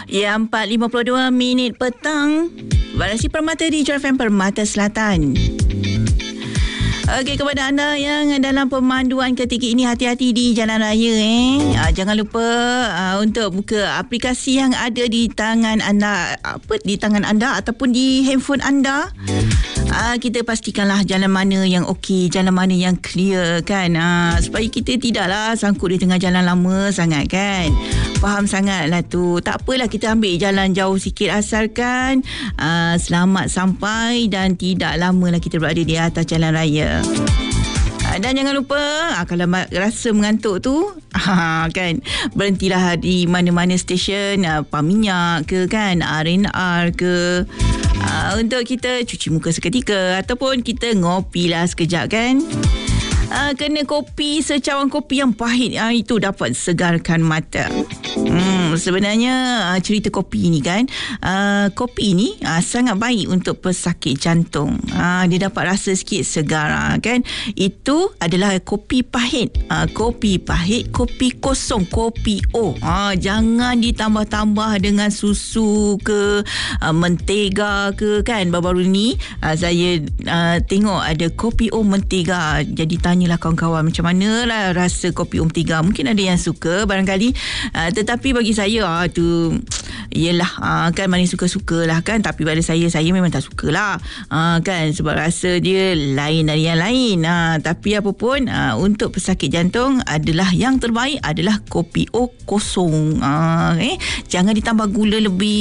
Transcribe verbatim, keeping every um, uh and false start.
Ya, empat lima puluh dua minit petang. Variasi Permata di J F M Permata Selatan. Okey, kepada anda yang dalam pemanduan ketika ini, hati-hati di jalan raya eh. Uh, jangan lupa uh, untuk buka aplikasi yang ada di tangan anda, apa di tangan anda ataupun di handphone anda. Uh, kita pastikanlah jalan mana yang okey, jalan mana yang clear kan, uh, supaya kita tidaklah sangkut di tengah jalan lama sangat kan. Faham sangatlah tu. Tak apalah, kita ambil jalan jauh sikit asalkan uh, selamat sampai dan tidak lamalah kita berada di atas jalan raya. Dan jangan lupa, kalau rasa mengantuk tu, kan, berhentilah di mana-mana stesen, pam minyak ke kan, R and R ke, untuk kita cuci muka seketika ataupun kita ngopilah sekejap kan. Uh, kena kopi, secawan kopi yang pahit, uh, itu dapat segarkan mata. Hmm, sebenarnya uh, cerita kopi ni kan, uh, kopi ni uh, sangat baik untuk pesakit jantung. Uh, dia dapat rasa sikit segar uh, kan. Itu adalah kopi pahit. Uh, kopi pahit, kopi kosong, kopi O. Uh, jangan ditambah-tambah dengan susu ke, uh, mentega ke kan. Baru-baru ni uh, saya uh, tengok ada kopi O mentega. Jadi tanya lah kawan-kawan macam mana lah rasa kopi O mentega. Mungkin ada yang suka barangkali, uh, tetapi bagi saya uh, tu yelah, uh, kan mana suka-suka lah kan. Tapi pada saya, saya memang tak suka lah, uh, kan, sebab rasa dia lain dari yang lain. uh, Tapi apa pun, uh, untuk pesakit jantung adalah yang terbaik adalah kopi O kosong. uh, eh, Jangan ditambah gula lebih.